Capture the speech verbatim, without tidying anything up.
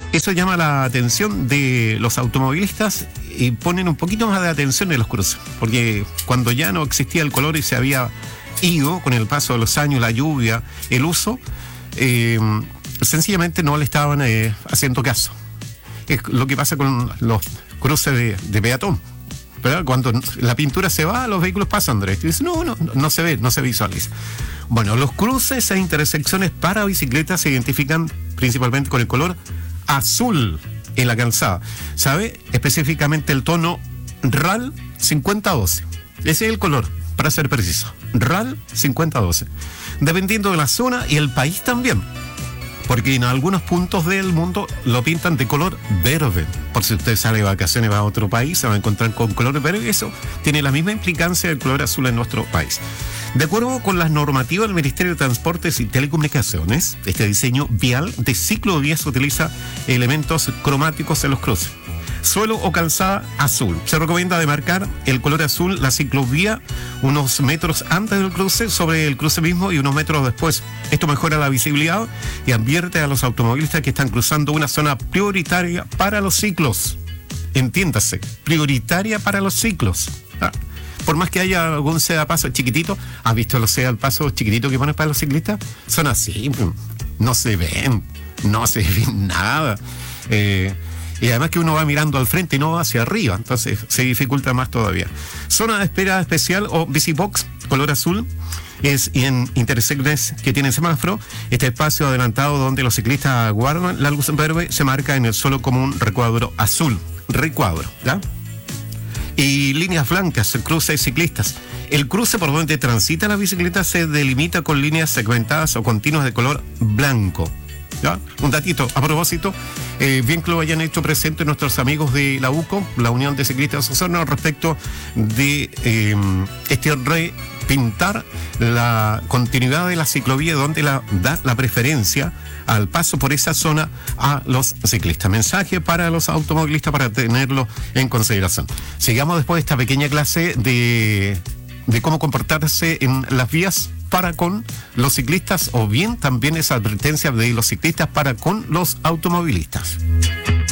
eso llama la atención de los automovilistas y ponen un poquito más de atención en los cruces, porque cuando ya no existía el color y se había ido con el paso de los años, la lluvia, el uso, eh, sencillamente no le estaban eh, haciendo caso. Es lo que pasa con los cruces de, de peatón, ¿verdad? Cuando la pintura se va, los vehículos pasan derecho. Y dicen, no, no, no se ve, no se visualiza. Bueno, los cruces e intersecciones para bicicletas se identifican principalmente con el color azul en la calzada. ¿Sabe? Específicamente el tono R A L cincuenta doce. Ese es el color, para ser preciso. R A L cincuenta doce. Dependiendo de la zona y el país también. Porque en algunos puntos del mundo lo pintan de color verde. Por si usted sale de vacaciones, va a otro país, se va a encontrar con color verde. Eso tiene la misma implicancia del color azul en nuestro país. De acuerdo con las normativas del Ministerio de Transportes y Telecomunicaciones, este diseño vial de ciclovías utiliza elementos cromáticos en los cruces. Suelo o calzada azul. Se recomienda demarcar el color azul la ciclovía unos metros antes del cruce, sobre el cruce mismo y unos metros después. Esto mejora la visibilidad y advierte a los automovilistas que están cruzando una zona prioritaria para los ciclos. Entiéndase, prioritaria para los ciclos. Ah. Por más que haya algún sedapaso chiquitito, ¿has visto los sedapasos chiquititos que ponen para los ciclistas? Son así, no se ven, no se ven nada. Eh, y además que uno va mirando al frente y no hacia arriba, entonces se dificulta más todavía. Zona de espera especial o Bici Box, color azul, es en intersecciones que tienen semáforo. Este espacio adelantado donde los ciclistas aguardan la luz verde se marca en el suelo como un recuadro azul, recuadro, ¿ya? Y líneas blancas, cruces ciclistas. El cruce por donde transita la bicicleta se delimita con líneas segmentadas o continuas de color blanco. ¿Ya? Un datito a propósito, eh, bien que lo hayan hecho presente nuestros amigos de la U C O, la Unión de Ciclistas Osorno, respecto de eh, este repintar la continuidad de la ciclovía, donde la, da la preferencia al paso por esa zona a los ciclistas. Mensaje para los automovilistas para tenerlo en consideración. Sigamos después de esta pequeña clase de, de cómo comportarse en las vías para con los ciclistas, o bien también esa advertencia de los ciclistas para con los automovilistas.